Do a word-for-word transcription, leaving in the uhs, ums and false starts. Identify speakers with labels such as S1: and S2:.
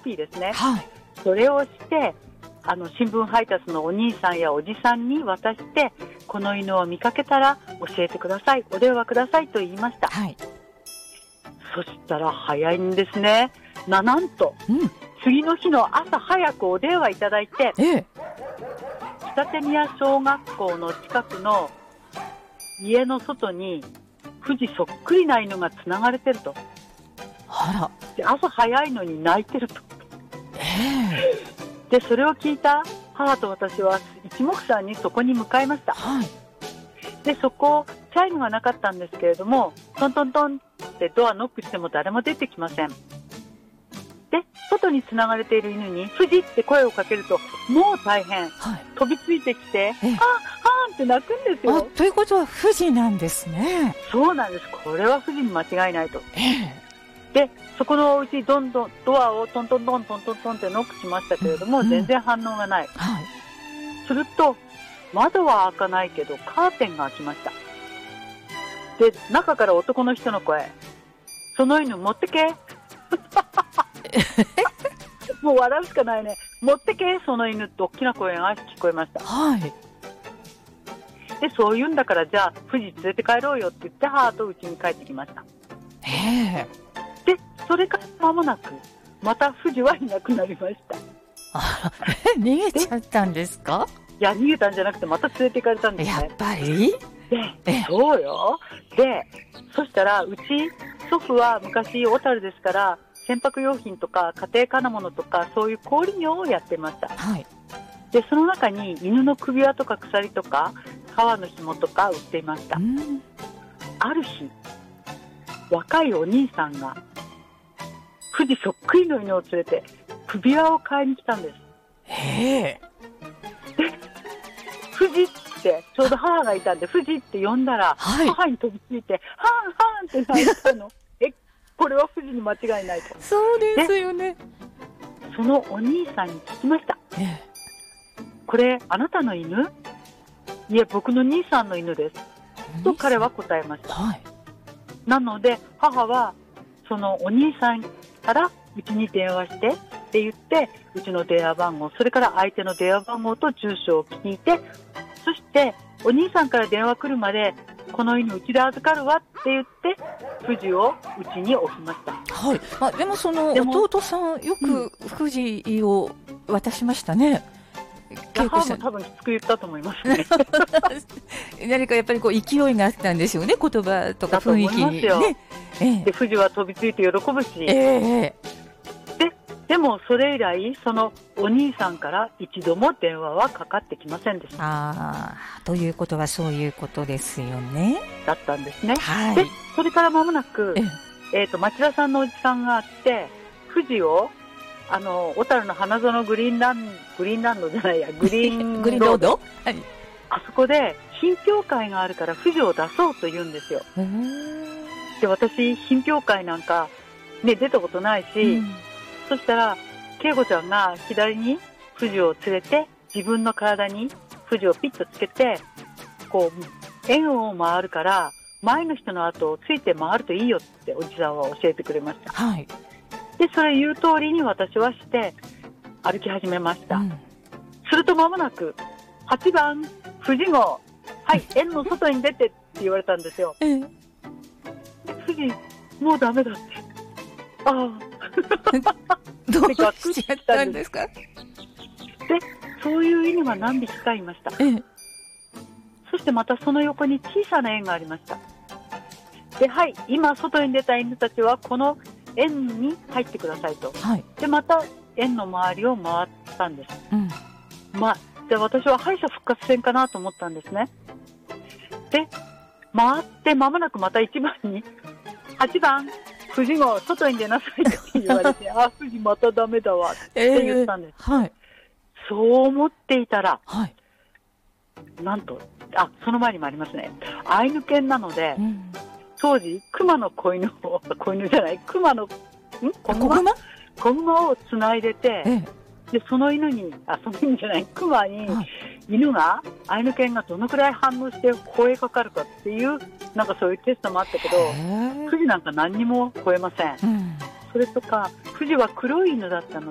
S1: ピーですね、
S2: はい、
S1: それをしてあの新聞配達のお兄さんやおじさんに渡して、この犬を見かけたら教えてください、お電話くださいと言いました。
S2: はい、
S1: そしたら早いんですね。ななんと、
S2: うん、
S1: 次の日の朝早くお電話いただいて、
S2: ええ、
S1: 北手宮小学校の近くの家の外に富士そっくりな犬がつながれてると。
S2: あら、
S1: で朝早いのに泣いてると。
S2: え
S1: でそれを聞いた母と私は一目散にそこに向かいました。
S2: はい、
S1: でそこチャイムがなかったんですけれども、トントントンってドアノックしても誰も出てきません。で外につながれている犬に富士って声をかけると、もう大変、
S2: はい、
S1: 飛びついてきて、は
S2: え
S1: ぁはぁって泣くんです
S2: あ、
S1: よ。
S2: ということは富士なんですね。
S1: そうなんです。これは富士に間違いないと。
S2: ええ、
S1: でそこのうちどんどんドアをトントントントントントンってノックしましたけれども、
S2: うん、
S1: 全然反応がない。
S2: はい、
S1: すると窓は開かないけどカーテンが開きました。で中から男の人の声、その犬持ってけもう笑うしかないね。持ってけその犬って大きな声が聞こえました。
S2: はい、
S1: でそういうんだからじゃあ富士連れて帰ろうよって言って母と家に帰ってきました。
S2: ええ、
S1: でそれから間もなくまた富士はいなくなりました。
S2: あら、え、逃げちゃったんですか？
S1: いや逃げたんじゃなくてまた連れて行かれたんですね。
S2: やっぱり
S1: でそうよ。でそしたらうち祖父は昔小樽ですから洗濯用品とか家庭金物とかそういう小売業をやってました。
S2: はい、
S1: でその中に犬の首輪とか鎖とか革の紐とか売っていました。
S2: うん、
S1: ある日若いお兄さんが富士そっくりの犬を連れて首輪を買いに来たんです。
S2: ええ、
S1: で富士ってちょうど母がいたんで富士って呼んだら、
S2: はい、
S1: 母に飛びついてはんはんって泣いたのえこれは富士に間違いないと。
S2: そうですよね。
S1: そのお兄さんに聞きました。
S2: ええ、
S1: これあなたの犬？いえ僕の兄さんの犬ですと彼は答えました。
S2: はい、
S1: なので母はそのお兄さんからうちに電話してって言って、うちの電話番号、それから相手の電話番号と住所を聞いて、そしてお兄さんから電話来るまでこの犬うちで預かるわって言って富士をうちに置きました。
S2: はい、まあ、でもその弟さんよく富士を渡しましたね。
S1: 母も多分きつく言ったと思いますね
S2: 何かやっぱりこう勢いがあったんでしょうね、言葉とか雰囲気にね。ええ、
S1: で富士は飛びついて喜ぶし、
S2: ええ、
S1: ででもそれ以来そのお兄さんから一度も電話はかかってきませんでした。
S2: あということはそういうことですよね。
S1: だったんですね、
S2: はい、
S1: でそれから間もなく、
S2: え
S1: えー、と町田さんのおじさんがあって富士をあの小樽の花園グリーンラングリーンランドじゃないやグリーン
S2: グリーンロード、はい、
S1: あそこで品評会があるから富士を出そうと言うんですよ。で私品評会なんか、ね、出たことないし、うん、そしたら恵子ちゃんが左に富士を連れて自分の体に富士をピッとつけてこう円を回るから前の人の後をついて回るといいよっておじさんは教えてくれました。はい、でそれ言う通りに私はして歩き始めました、うん、すると間もなくはちばん富士号はい円の外に出てって言われたんですよ、ええ、富士もうダメだってああ
S2: どうしちゃったんですか。で
S1: そういう犬が何匹かいました、ええ、そしてまたその横に小さな円がありました。ではい今外に出た犬たちはこの円に入ってくださいと、はい、でまた円の周りを回ったんです、うんま、で私は敗者復活戦かなと思ったんですね。で回って間もなくまたいちばんにはちばん富士号外に出なさいって言われてあ富士またダメだわって言ったんです、えーはい、そう思っていたら、はい、なんとあその前にもありますね、アイヌ犬なので、うん、当時熊の子犬を子犬じゃない熊のん子馬子馬をつないでて、えーでその犬にあその犬じゃない熊に、はい、犬がアイヌ犬がどのくらい反応して吠えかかるかっていうなんかそういうテストもあったけど富士なんか何にも吠えません、うん、それとか富士は黒い犬だったの